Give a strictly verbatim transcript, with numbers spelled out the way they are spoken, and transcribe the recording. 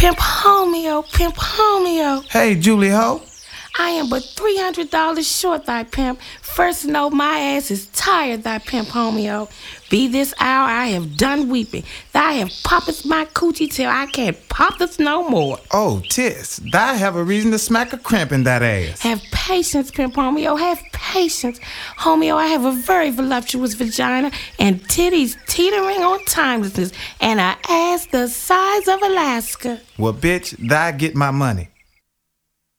Pimp Homeo, Pimp Homeo. Hey, Julie Ho. I am but three hundred dollars short, thy pimp. First know my ass is tired, thy pimp Homeo. Be this hour I have done weeping. Thou have poppeth my coochie till I can't pop this no more. Oh, Tis, thou have a reason to smack a cramp in that ass. Have patience, Pimp Homeo, have patience. Homeo, I have a very voluptuous vagina and titties teetering on timelessness and an ass the size of Alaska. Well, bitch, thou get my money.